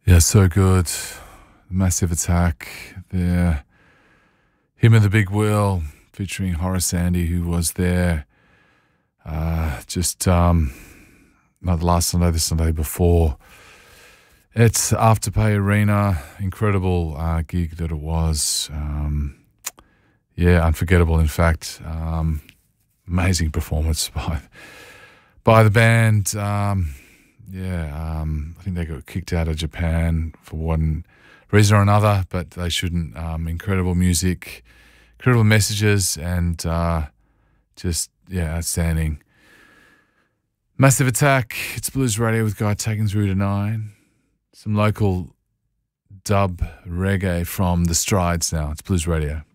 Yeah, so good. Massive Attack there. Him and the Big Wheel featuring Horace Andy, who was there not the last Sunday, the Sunday before. It's Afterpay Arena. Incredible gig that it was. Unforgettable, in fact. Amazing performance by the band. I think they got kicked out of Japan for one reason or another, but they shouldn't. Incredible music, incredible messages, and outstanding. Massive Attack, it's Blues Radio with Guy taking through to 9. Some local dub reggae from the Strides now. It's Blues Radio.